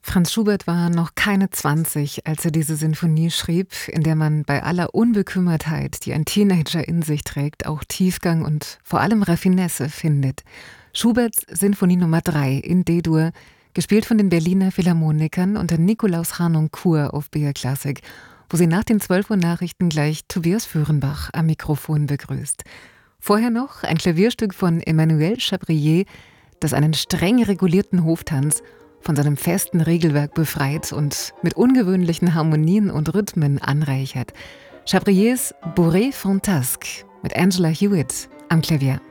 Franz Schubert war noch keine 20, als er diese Sinfonie schrieb, in der man bei aller Unbekümmertheit, die ein Teenager in sich trägt, auch Tiefgang und vor allem Raffinesse findet. Schuberts Sinfonie Nummer 3 in D-Dur, gespielt von den Berliner Philharmonikern unter Nikolaus Harnoncourt auf BR Classic, wo sie nach den 12 Uhr Nachrichten gleich Tobias Föhrenbach am Mikrofon begrüßt. Vorher noch ein Klavierstück von Emmanuel Chabrier, das einen streng regulierten Hoftanz von seinem festen Regelwerk befreit und mit ungewöhnlichen Harmonien und Rhythmen anreichert. Chabriers Bourrée Fantasque mit Angela Hewitt am Klavier.